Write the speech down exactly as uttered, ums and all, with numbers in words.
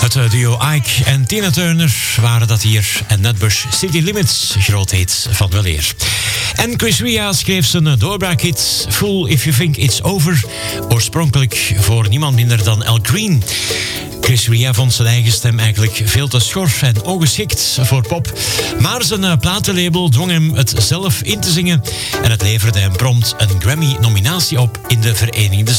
Het duo Ike en Tina Turner waren dat hier. En Nutbush City Limits, groot hit van weleer. En Chris Ria schreef zijn doorbraakhit Fool If You Think It's Over. Oorspronkelijk voor niemand minder dan Al Green. Chris Ria vond zijn eigen stem eigenlijk veel te schor en ongeschikt voor pop. Maar zijn platenlabel dwong hem het zelf in te zingen. En het leverde hem prompt een Grammy-nominatie op in de Verenigde